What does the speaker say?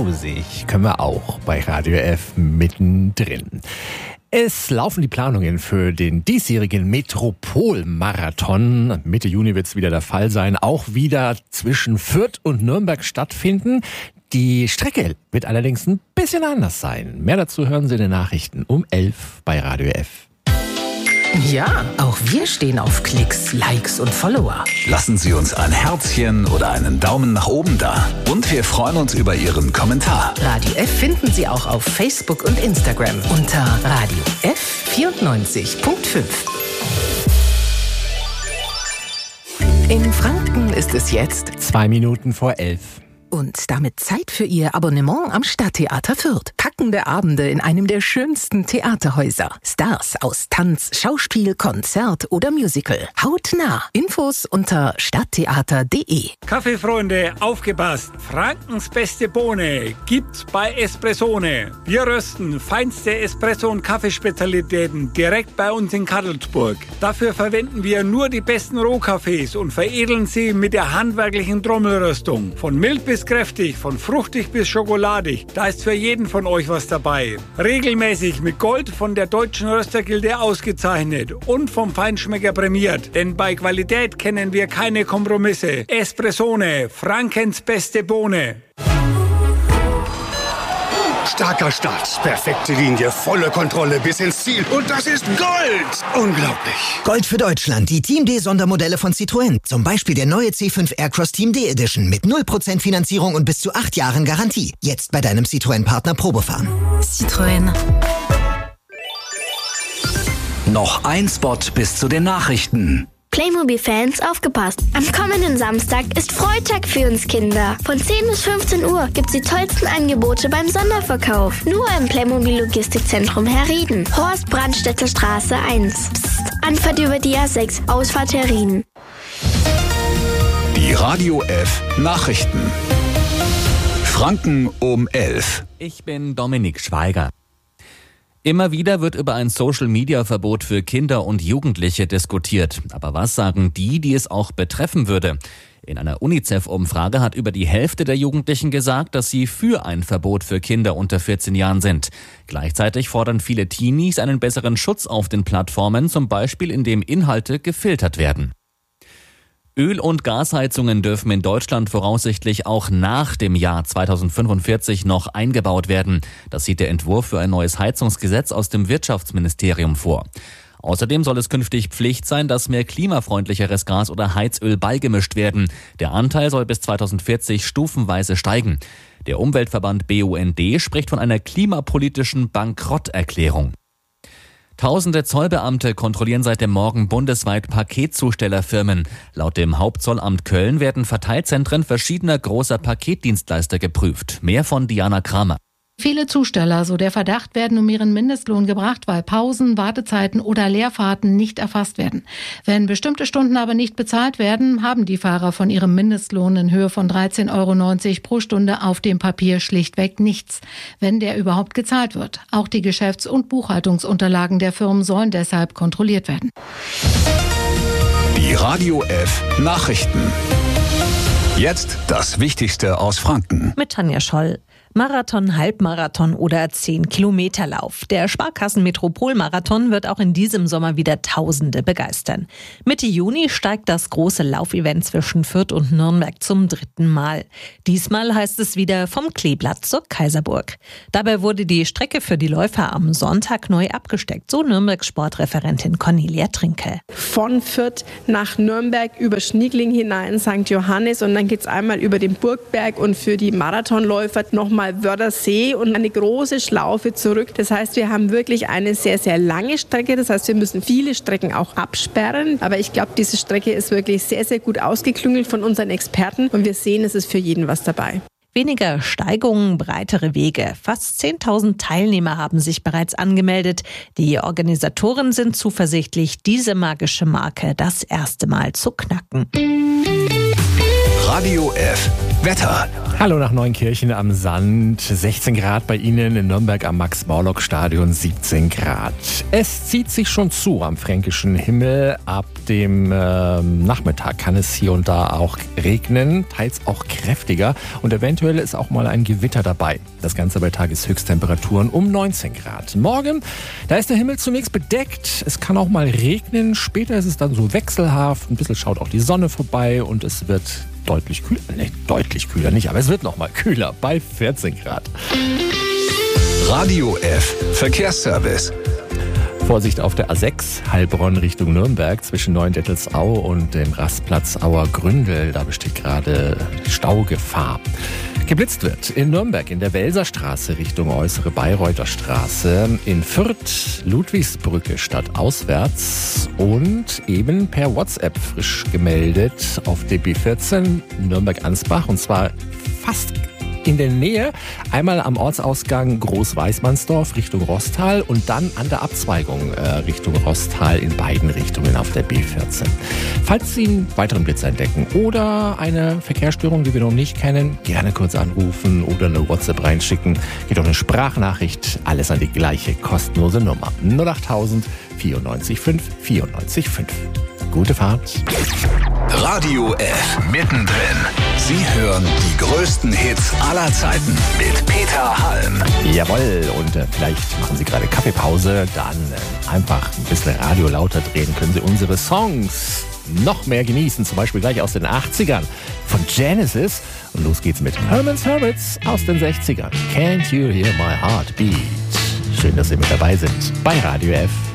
Musik können wir auch bei Radio F mittendrin. Es laufen die Planungen für den diesjährigen Metropolmarathon. Mitte Juni wird es wieder der Fall sein. Auch wieder zwischen Fürth und Nürnberg stattfinden. Die Strecke wird allerdings ein bisschen anders sein. Mehr dazu hören Sie in den Nachrichten um 11 bei Radio F. Ja, auch wir stehen auf Klicks, Likes und Follower. Lassen Sie uns ein Herzchen oder einen Daumen nach oben da. Und wir freuen uns über Ihren Kommentar. Radio F finden Sie auch auf Facebook und Instagram unter Radio F 94.5. In Franken ist es jetzt 2 Minuten vor 11. Und damit Zeit für Ihr Abonnement am Stadttheater Fürth. Packende Abende in einem der schönsten Theaterhäuser. Stars aus Tanz, Schauspiel, Konzert oder Musical. Hautnah. Infos unter stadttheater.de. Kaffeefreunde, aufgepasst! Frankens beste Bohne gibt's bei Espressone. Wir rösten feinste Espresso- und Kaffeespezialitäten direkt bei uns in Kadelsburg. Dafür verwenden wir nur die besten Rohkaffees und veredeln sie mit der handwerklichen Trommelröstung. Von mild bis kräftig, von fruchtig bis schokoladig. Da ist für jeden von euch was dabei. Regelmäßig mit Gold von der Deutschen Röstergilde ausgezeichnet und vom Feinschmecker prämiert. Denn bei Qualität kennen wir keine Kompromisse. Espressone, Frankens beste Bohne. Starker Start, perfekte Linie, volle Kontrolle bis ins Ziel. Und das ist Gold! Unglaublich. Gold für Deutschland, die Team D Sondermodelle von Citroën. Zum Beispiel der neue C5 Aircross Team D Edition mit 0% Finanzierung und bis zu 8 Jahren Garantie. Jetzt bei deinem Citroën-Partner Probefahren. Citroën. Noch ein Spot bis zu den Nachrichten. Playmobil-Fans, aufgepasst! Am kommenden Samstag ist Freitag für uns Kinder. Von 10 bis 15 Uhr gibt's die tollsten Angebote beim Sonderverkauf. Nur im Playmobil-Logistikzentrum Herrieden. Horst-Brandstätter Straße 1. Psst, Anfahrt über die A6, Ausfahrt Herrieden. Die Radio F Nachrichten. Franken um 11. Ich bin Dominik Schweiger. Immer wieder wird über ein Social-Media-Verbot für Kinder und Jugendliche diskutiert. Aber was sagen die es auch betreffen würde? In einer UNICEF-Umfrage hat über die Hälfte der Jugendlichen gesagt, dass sie für ein Verbot für Kinder unter 14 Jahren sind. Gleichzeitig fordern viele Teenies einen besseren Schutz auf den Plattformen, zum Beispiel indem Inhalte gefiltert werden. Öl- und Gasheizungen dürfen in Deutschland voraussichtlich auch nach dem Jahr 2045 noch eingebaut werden. Das sieht der Entwurf für ein neues Heizungsgesetz aus dem Wirtschaftsministerium vor. Außerdem soll es künftig Pflicht sein, dass mehr klimafreundlicheres Gas oder Heizöl beigemischt werden. Der Anteil soll bis 2040 stufenweise steigen. Der Umweltverband BUND spricht von einer klimapolitischen Bankrotterklärung. Tausende Zollbeamte kontrollieren seit dem Morgen bundesweit Paketzustellerfirmen. Laut dem Hauptzollamt Köln werden Verteilzentren verschiedener großer Paketdienstleister geprüft. Mehr von Diana Kramer. Viele Zusteller, so der Verdacht, werden um ihren Mindestlohn gebracht, weil Pausen, Wartezeiten oder Leerfahrten nicht erfasst werden. Wenn bestimmte Stunden aber nicht bezahlt werden, haben die Fahrer von ihrem Mindestlohn in Höhe von 13,90 € pro Stunde auf dem Papier schlichtweg nichts, wenn der überhaupt gezahlt wird. Auch die Geschäfts- und Buchhaltungsunterlagen der Firmen sollen deshalb kontrolliert werden. Die Radio F Nachrichten. Jetzt das Wichtigste aus Franken. Mit Tanja Scholl. Marathon, Halbmarathon oder 10-Kilometer-Lauf. Der Sparkassen-Metropol-Marathon wird auch in diesem Sommer wieder Tausende begeistern. Mitte Juni steigt das große Laufevent zwischen Fürth und Nürnberg zum 3. Mal. Diesmal heißt es wieder vom Kleeblatt zur Kaiserburg. Dabei wurde die Strecke für die Läufer am Sonntag neu abgesteckt, so Nürnbergs Sportreferentin Cornelia Trinke. Von Fürth nach Nürnberg über Schniegling hinein, St. Johannes und dann geht's einmal über den Burgberg und für die Marathonläufer nochmal Wörthersee und eine große Schlaufe zurück. Das heißt, wir haben wirklich eine sehr, sehr lange Strecke. Das heißt, wir müssen viele Strecken auch absperren. Aber ich glaube, diese Strecke ist wirklich sehr, sehr gut ausgeklüngelt von unseren Experten. Und wir sehen, es ist für jeden was dabei. Weniger Steigungen, breitere Wege. Fast 10.000 Teilnehmer haben sich bereits angemeldet. Die Organisatoren sind zuversichtlich, diese magische Marke das erste Mal zu knacken. Radio F Wetter. Hallo nach Neunkirchen am Sand, 16 Grad bei Ihnen, in Nürnberg am Max-Morlock-Stadion 17 Grad. Es zieht sich schon zu am fränkischen Himmel. Ab dem Nachmittag kann es hier und da auch regnen, teils auch kräftiger und eventuell ist auch mal ein Gewitter dabei. Das Ganze bei Tageshöchsttemperaturen um 19 Grad. Morgen, da ist der Himmel zunächst bedeckt, es kann auch mal regnen, später ist es dann so wechselhaft, ein bisschen schaut auch die Sonne vorbei und es wird deutlich kühler nicht, aber es wird noch mal kühler bei 14 Grad. Radio F Verkehrsservice. Vorsicht auf der A6 Heilbronn Richtung Nürnberg zwischen Neuendettelsau und dem Rastplatz Auergründel. Da besteht gerade Staugefahr. Geblitzt wird in Nürnberg in der Welserstraße Richtung Äußere Bayreuther Straße, in Fürth Ludwigsbrücke stadtauswärts und eben per WhatsApp frisch gemeldet auf DB14 Nürnberg-Ansbach und zwar fast in der Nähe, einmal am Ortsausgang Groß-Weißmannsdorf Richtung Rostal und dann an der Abzweigung Richtung Rostal in beiden Richtungen auf der B14. Falls Sie einen weiteren Blitz entdecken oder eine Verkehrsstörung, die wir noch nicht kennen, gerne kurz anrufen oder eine WhatsApp reinschicken. Geht auch eine Sprachnachricht, alles an die gleiche kostenlose Nummer 08000 94 5 94 5. Gute Fahrt. Radio F mittendrin. Sie hören die größten Hits aller Zeiten mit Peter Halm. Jawohl, und vielleicht machen Sie gerade Kaffeepause, dann einfach ein bisschen Radio lauter drehen, können Sie unsere Songs noch mehr genießen, zum Beispiel gleich aus den 80ern von Genesis. Und los geht's mit Herman's Hermits aus den 60ern. Can't you hear my heartbeat? Schön, dass Sie mit dabei sind bei Radio F.